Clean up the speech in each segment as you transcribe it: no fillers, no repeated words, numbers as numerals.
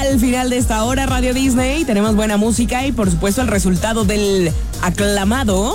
al final de esta hora, Radio Disney. Tenemos buena música y, por supuesto, el resultado del aclamado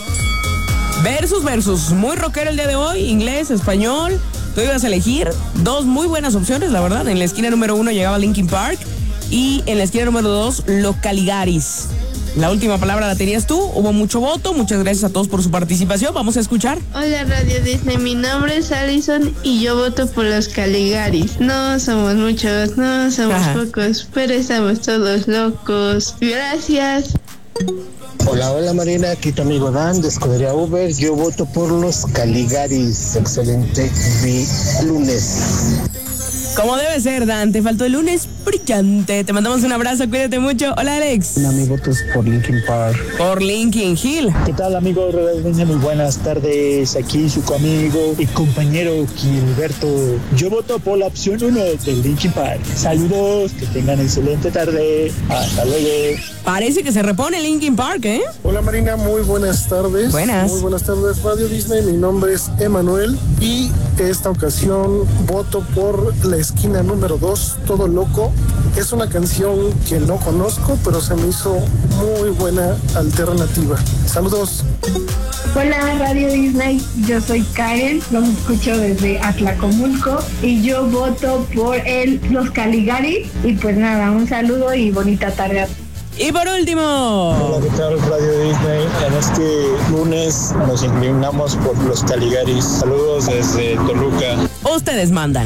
Versus. Muy rockero el día de hoy, inglés, español. Tú ibas a elegir dos muy buenas opciones, la verdad. En la esquina número 1 llegaba Linkin Park y en la esquina número 2, Los Caligaris. La última palabra la tenías tú, hubo mucho voto, muchas gracias a todos por su participación, vamos a escuchar. Hola Radio Disney, mi nombre es Alison y yo voto por Los Caligaris. No somos muchos, no somos pocos, pero estamos todos locos. Gracias. Hola Marina, aquí tu amigo Dan de Escudería Uber, yo voto por Los Caligaris. Excelente lunes. Como debe ser, Dan, te faltó el lunes brillante. Te mandamos un abrazo, cuídate mucho. Hola, Alex. Mi voto es por Linkin Park. Por Linkin Hill. ¿Qué tal, amigos? Muy buenas tardes. Aquí su amigo y compañero Gilberto. Yo voto por la opción 1 de Linkin Park. Saludos, que tengan excelente tarde. Hasta luego. Parece que se repone Linkin Park, ¿eh? Hola Marina, muy buenas tardes. Buenas. Muy buenas tardes, Radio Disney. Mi nombre es Emanuel y esta ocasión voto por la esquina número 2, Todo Loco. Es una canción que no conozco, pero se me hizo muy buena alternativa. Saludos. Hola Radio Disney, yo soy Karen, los escucho desde Atlacomulco y yo voto por Los Caligaris. Y pues nada, un saludo y bonita tarde. Y por último. Hola, ¿qué tal, Radio Disney? En este lunes nos inclinamos por Los Caligaris. Saludos desde Toluca. Ustedes mandan.